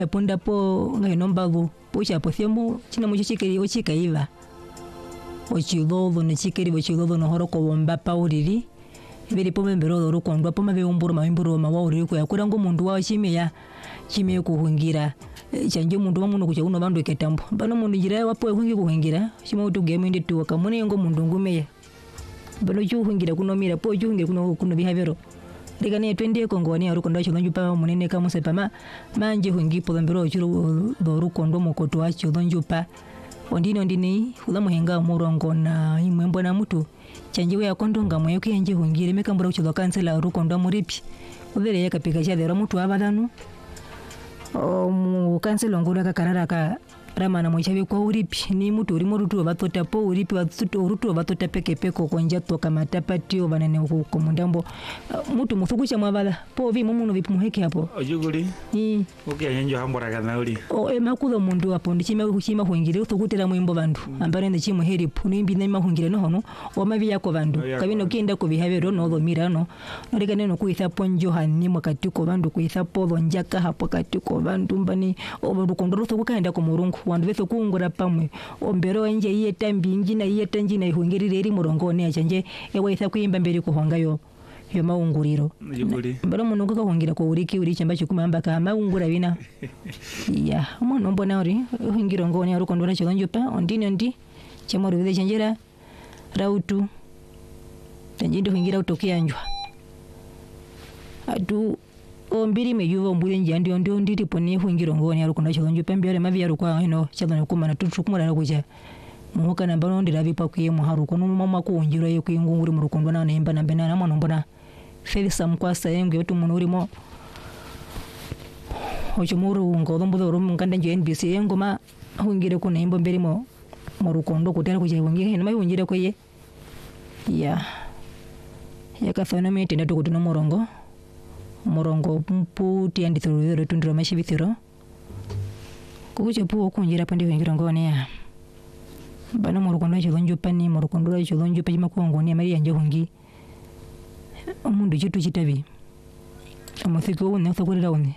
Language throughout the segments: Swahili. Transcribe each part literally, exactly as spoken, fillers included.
Ponda po ngai nombagu pucha pothemo china mucho chikeri ochika iva ochidodo ne chikeri ochidodo no horo ko bomba pauriri ibiri po membero ro ko ndwa po mabe umburu mabimburu mawauri ko yakura ngo mundu wa chimeya chime kuhungira chanje mundu wamuno kucha uno bandu ketambo bano mundu jira wapo hungi kuhungira chimo utugeme ndi tu wakamune ngo mundu ngumeya bano chuhungira kuno mira po chuhungira kuno kuno bihavero Ligane twende kongo ni arukondo cyo njupa munene ka musepa ma manje hungi po mbero chiro do rukondo mokoto wa cyo njupa ondino ndini hula muhenga murongo na imwembo na mutu chanje we akondo ngamwe yo kenje hungire mekambura cyo kansela rukondo muripi ubere yakapika cha dero mutu abadanu o mu kansela ngura ka karara ka ramana mochabe kwa uripi ni mutu uri murutu batota po uripi batuto urutu batota peke peko konja toka matapatio banene ko mundambo uh, mutu mufukusha mwabala po vi mumuno vipu muheke hapo ojuguri mm okay anyenjo hambora kana uri o e makudo mundu hapo ndichime kuchima kuingire uthukutira mwimbo bandu mm. ambare ndichimo heri punimbi na mahungire no hono o mavi yako bandu no, kabino kienda ko bihavero no dhomira no noleka neno kuithapo njohani mwakatiko bandu kuithapo dhonjaka hapo katiko bandu mbani o bandu kondoro thukukaenda ko murungu wandu vetho kungura pamwe ombero nje iye tambi njina iye tanjina ihungirire iri murongone achanje ewa itha kuimba mbere kuhonga yo yo maunguriro mbero munongo ka hongira ko uriki uri chamba chikumamba ka maungura bina ya umuntu mbona uri hungiro ngone ari kondora chilonjupa ondini ondi chamoro vile chanjera rautu tanjindo hungira utokia njwa adu ombiri meyuva mbule njandi ondi ndiri pone hungiro ngone ari kondora chilonjupa mbere mavi ari kwa ino chalana kumana tutukumara kuja muhoka namba ndira bipa kuye muharu kono mama kuunjiro yo kuyingunguri mu rukondo na nemba nambe na mwana mbona felisa mkwasa yengu yotu muntu urimo ocho muru ngodo mbudo rum nganda nje N B C yengu ma hungire ko nembo mberimo mu rukondo kutera kuje hungire hino mayungire ko ye ya yakafana mete ndatu kutuno morongo morongo mputi andi thuru tundiro mashibithiro kubuche puo kunjira pande hungire ngone ya bana mu rukondo cyo njupa ni mu rukondo cyo njupa jima ko ngone mari yanje hungi umundu chitu chitabi umuthiki wo ne thakurira one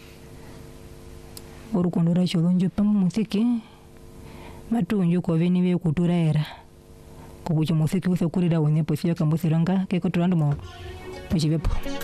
urukondo cyo njupa mu muthiki matunju ko beni be kutura era ko kucho muthiki wo thakurira one po fya kambuthiranga ke ko turando mo muchibepo